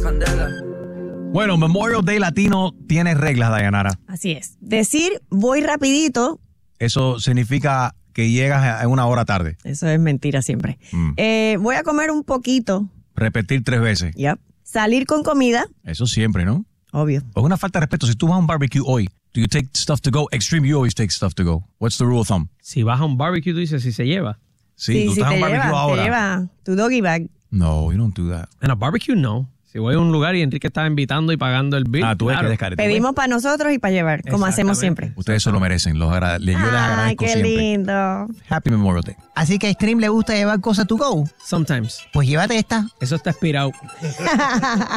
candela. Bueno, Memorial Day Latino tiene reglas, Dayanara. Así es. Decir voy rapidito, Eso significa que llegas en una hora tarde. eso es mentira siempre. Voy a comer un poquito. Repetir 3 veces. Yep. Salir con comida, Eso siempre, ¿no? obvio. Es una falta de respeto. Si tú vas a un barbecue hoy, do you take stuff to go? Extreme, you always take stuff to go. What's the rule of thumb? Si vas a un barbecue, tú dices si se lleva. Sí, tú si estás en te un barbecue lleva, ahora. te lleva tu doggy bag. No, you don't do that. En a barbecue, no. Si voy a un lugar y Enrique está invitando y pagando el bill, Tú ves claro. que descarete. Pedimos para nosotros y para llevar, como hacemos Exactamente. siempre. Ustedes se lo merecen. Yo les Ay, agradezco qué siempre. lindo. Happy Memorial Day. Así que a Extreme le gusta llevar cosas to go. Sometimes. Pues llévate esta. Eso está expirado.